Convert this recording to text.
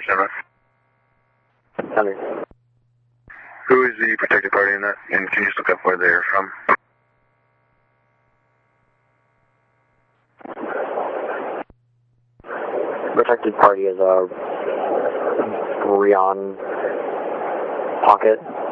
Stand by. Thunder. Who is the protected party in that? And can you just look up where they're from? Protected party is a Rion pocket.